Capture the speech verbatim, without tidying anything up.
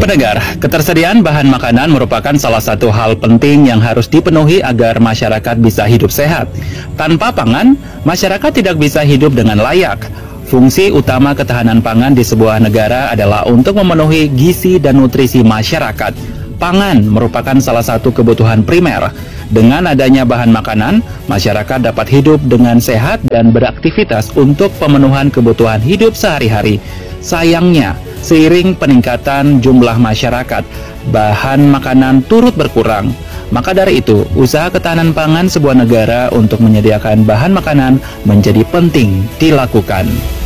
Pendengar, ketersediaan bahan makanan merupakan salah satu hal penting yang harus dipenuhi agar masyarakat bisa hidup sehat. Tanpa pangan, masyarakat tidak bisa hidup dengan layak. Fungsi utama ketahanan pangan di sebuah negara adalah untuk memenuhi gizi dan nutrisi masyarakat. Pangan merupakan salah satu kebutuhan primer. Dengan adanya bahan makanan, masyarakat dapat hidup dengan sehat dan beraktivitas untuk pemenuhan kebutuhan hidup sehari-hari. Sayangnya, seiring peningkatan jumlah masyarakat, bahan makanan turut berkurang. Maka dari itu, usaha ketahanan pangan sebuah negara untuk menyediakan bahan makanan menjadi penting dilakukan.